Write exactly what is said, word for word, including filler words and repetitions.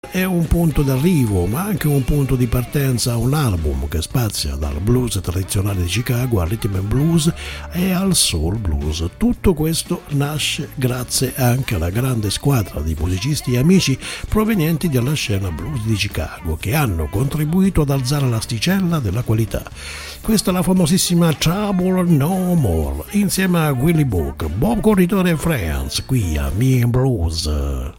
È un punto d'arrivo, ma anche un punto di partenza a un album che spazia dal blues tradizionale di Chicago al rhythm and blues e al soul blues. Tutto questo nasce grazie anche alla grande squadra di musicisti e amici provenienti dalla scena blues di Chicago che hanno contribuito ad alzare l'asticella della qualità. Questa è la famosissima Trouble No More insieme a Willie Book, Bob Corritore e Friends qui a Me and Blues.